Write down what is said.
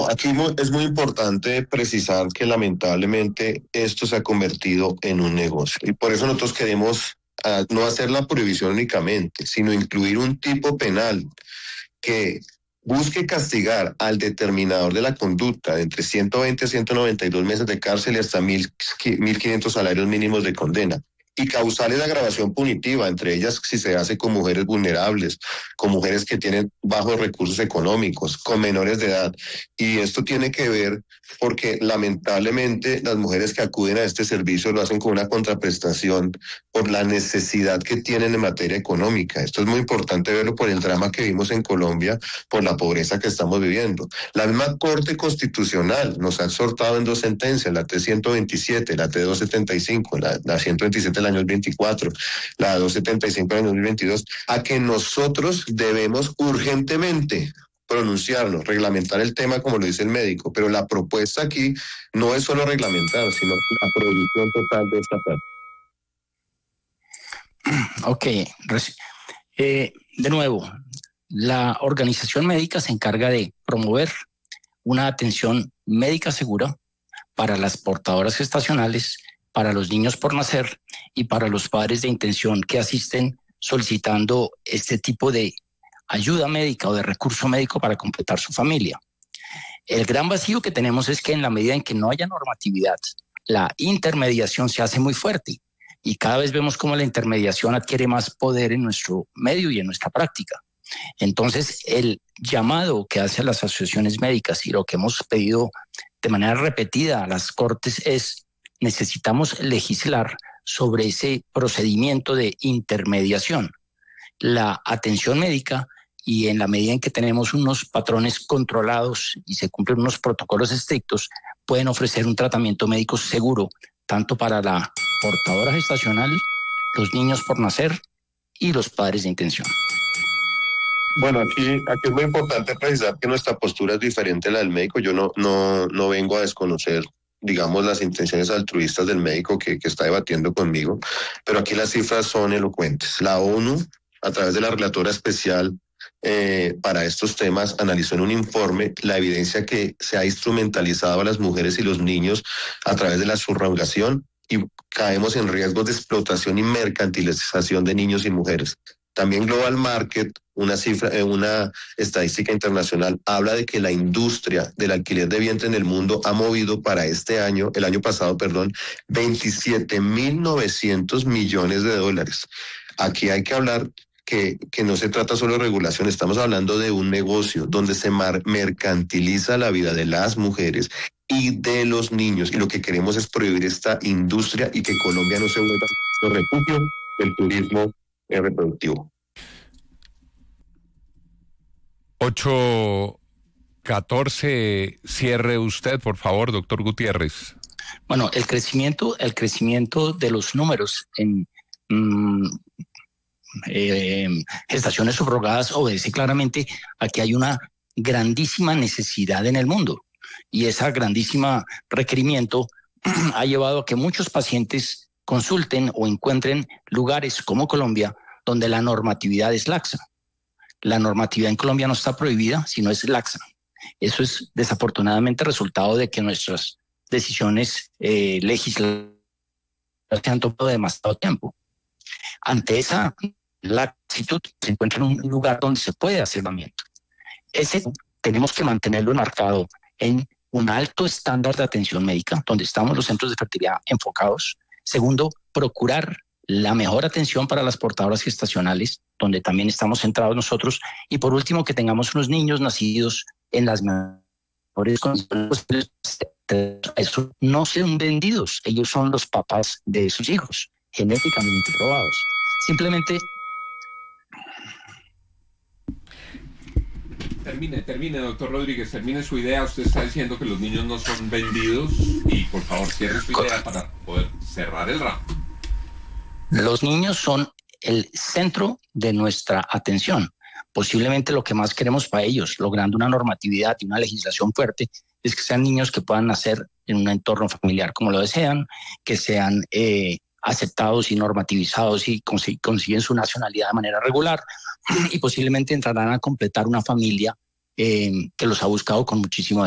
No, aquí es muy importante precisar que lamentablemente esto se ha convertido en un negocio y por eso nosotros queremos no hacer la prohibición únicamente, sino incluir un tipo penal que busque castigar al determinador de la conducta de entre 120 a 192 meses de cárcel y hasta 1.500 salarios mínimos de condena. Y causales de agravación punitiva, entre ellas si se hace con mujeres vulnerables, con mujeres que tienen bajos recursos económicos, con menores de edad. Y esto tiene que ver porque lamentablemente las mujeres que acuden a este servicio lo hacen con una contraprestación por la necesidad que tienen en materia económica. Esto es muy importante verlo por el drama que vimos en Colombia, por la pobreza que estamos viviendo. La misma Corte Constitucional nos ha exhortado en dos sentencias, la T-127, la T-275, la 127 del año 24, la 275 del año 2022, a que nosotros debemos urgentemente pronunciarnos, reglamentar el tema como lo dice el médico, pero la propuesta aquí no es solo reglamentar, sino la prohibición total de esta práctica. Ok, de nuevo, la organización médica se encarga de promover una atención médica segura para las portadoras gestacionales, para los niños por nacer y para los padres de intención que asisten solicitando este tipo de ayuda médica o de recurso médico para completar su familia. El gran vacío que tenemos es que en la medida en que no haya normatividad, la intermediación se hace muy fuerte y cada vez vemos cómo la intermediación adquiere más poder en nuestro medio y en nuestra práctica. Entonces, el llamado que hacen las asociaciones médicas y lo que hemos pedido de manera repetida a las cortes es: necesitamos legislar sobre ese procedimiento de intermediación. La atención médica, y en la medida en que tenemos unos patrones controlados y se cumplen unos protocolos estrictos, pueden ofrecer un tratamiento médico seguro, tanto para la portadora gestacional, los niños por nacer y los padres de intención. Bueno, aquí es muy importante precisar que nuestra postura es diferente a la del médico. Yo no vengo a desconocer, digamos, las intenciones altruistas del médico que está debatiendo conmigo, pero aquí las cifras son elocuentes. La ONU, a través de la relatora especial para estos temas, analizó en un informe la evidencia que se ha instrumentalizado a las mujeres y los niños a través de la subrogación y caemos en riesgos de explotación y mercantilización de niños y mujeres. También Global Market, una estadística internacional, habla de que la industria del alquiler de vientre en el mundo ha movido para el año pasado, 27.900 millones de dólares. Aquí hay que hablar que no se trata solo de regulación, estamos hablando de un negocio donde se mercantiliza la vida de las mujeres y de los niños. Y lo que queremos es prohibir esta industria y que Colombia no se vuelva el refugio del turismo reproductivo. 8:14, cierre usted, por favor, doctor Gutiérrez. Bueno, el crecimiento de los números en gestaciones subrogadas obedece claramente a que hay una grandísima necesidad en el mundo, y ese grandísimo requerimiento ha llevado a que muchos pacientes consulten o encuentren lugares como Colombia donde la normatividad es laxa. La normatividad en Colombia no está prohibida, sino es laxa. Eso es desafortunadamente resultado de que nuestras decisiones legislativas se han tomado demasiado tiempo. Ante esa laxitud se encuentra en un lugar donde se puede hacer tratamiento. Ese tenemos que mantenerlo enmarcado en un alto estándar de atención médica, donde estamos los centros de fertilidad enfocados. Segundo, procurar la mejor atención para las portadoras gestacionales, donde también estamos centrados nosotros. Y por último, que tengamos unos niños nacidos en las mejores condiciones. Eso no son vendidos, ellos son los papás de sus hijos, genéticamente probados. Simplemente... Termine, doctor Rodríguez, termine su idea. Usted está diciendo que los niños no son vendidos y por favor cierre su idea para poder cerrar el ramo. Los niños son el centro de nuestra atención. Posiblemente lo que más queremos para ellos, logrando una normatividad y una legislación fuerte, es que sean niños que puedan nacer en un entorno familiar como lo desean, que sean aceptados y normativizados y consiguen su nacionalidad de manera regular, y posiblemente entrarán a completar una familia que los ha buscado con muchísimo